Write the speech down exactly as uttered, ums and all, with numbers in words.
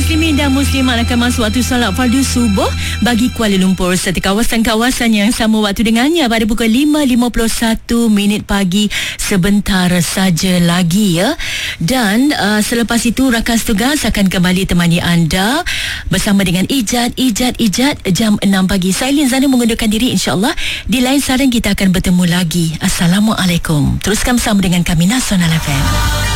muslimin dan muslimat akan masuk waktu solat fardu subuh bagi Kuala Lumpur serta kawasan-kawasan yang sama waktu dengannya pada pukul lima lima puluh satu minit pagi sebentar saja lagi ya. Dan uh, selepas itu rakan tugas akan kembali temani anda bersama dengan Ijat Ijat Ijat jam enam pagi. Saya Lin Zana mengundurkan diri, insya-Allah di lain saran kita akan bertemu lagi. Assalamualaikum. Teruskan bersama dengan kami Nasional F M.